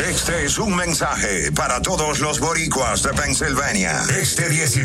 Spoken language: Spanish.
Este es un mensaje para todos los boricuas de Pensilvania. Este 19